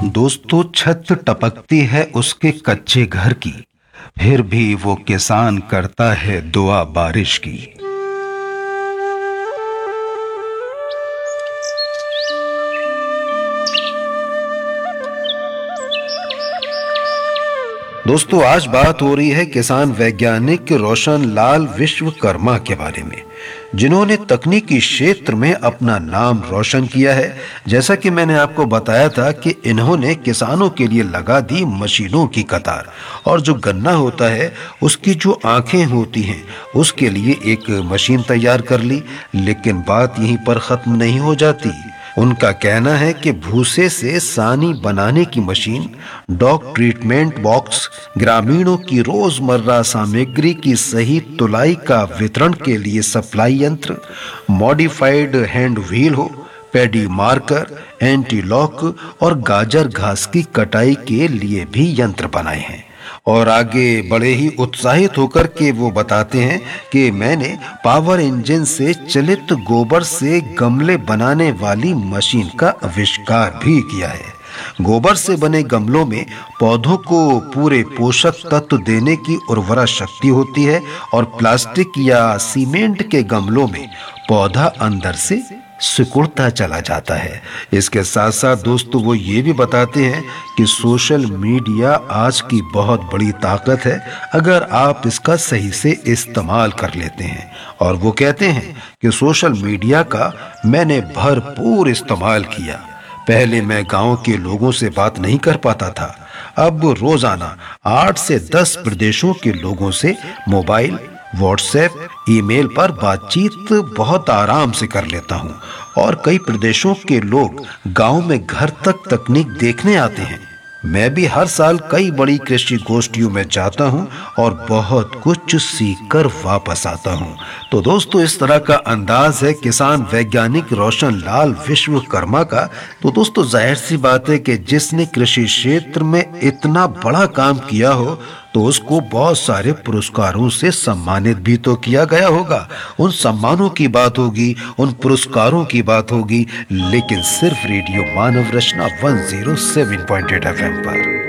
दोस्तों, छत टपकती है उसके कच्चे घर की, फिर भी वो किसान करता है दुआ बारिश की। दोस्तों, आज बात हो रही है किसान वैज्ञानिक रोशन लाल विश्वकर्मा के बारे में, जिन्होंने तकनीकी क्षेत्र में अपना नाम रोशन किया है। जैसा कि मैंने आपको बताया था कि इन्होंने किसानों के लिए लगा दी मशीनों की कतार, और जो गन्ना होता है उसकी जो आंखें होती हैं उसके लिए एक मशीन तैयार कर ली। लेकिन बात यहीं पर खत्म नहीं हो जाती। उनका कहना है कि भूसे से सानी बनाने की मशीन, डॉग ट्रीटमेंट बॉक्स, ग्रामीणों की रोजमर्रा सामग्री की सही तुलाई का वितरण के लिए सप्लाई यंत्र, मॉडिफाइड हैंड व्हील हो, पैडी मार्कर, एंटी लॉक और गाजर घास की कटाई के लिए भी यंत्र बनाए हैं। और आगे बड़े ही उत्साहित होकर के वो बताते हैं कि मैंने पावर इंजन से चलित गोबर से गमले बनाने वाली मशीन का आविष्कार भी किया है। गोबर से बने गमलों में पौधों को पूरे पोषक तत्व देने की उर्वरा शक्ति होती है, और प्लास्टिक या सीमेंट के गमलों में पौधा अंदर से सिकुड़ता चला जाता है। इसके साथ साथ दोस्तों वो ये भी बताते हैं कि सोशल मीडिया आज की बहुत बड़ी ताकत है अगर आप इसका सही से इस्तेमाल कर लेते हैं। और वो कहते हैं कि सोशल मीडिया का मैंने भरपूर इस्तेमाल किया। पहले मैं गांव के लोगों से बात नहीं कर पाता था, अब रोजाना 8 से 10 प्रदेशों के लोगों से मोबाइल, व्हाट्सएप, ईमेल पर बातचीत बहुत आराम से कर लेता हूं। और कई प्रदेशों के लोग गांव में घर तक तकनीक देखने आते हैं। मैं भी हर साल कई बड़ी कृषि गोष्ठियों में जाता हूं और बहुत कुछ सीख कर वापस आता हूं। तो दोस्तों, इस तरह का अंदाज है किसान वैज्ञानिक रोशन लाल विश्वकर्मा का। तो दोस्तों, जाहिर सी बात है कि जिसने कृषि क्षेत्र में इतना बड़ा काम किया हो तो उसको बहुत सारे पुरस्कारों से सम्मानित भी तो किया गया होगा। उन सम्मानों की बात होगी, उन पुरस्कारों की बात होगी, लेकिन सिर्फ रेडियो मानव रचना 107.8 FM पर।